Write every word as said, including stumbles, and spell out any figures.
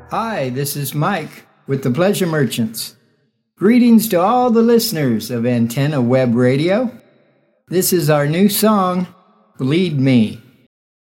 Hi, this is Mike with the Pleasure Merchants. Greetings to all the listeners of Antenna Web Radio. This is our new song, Bleed Me.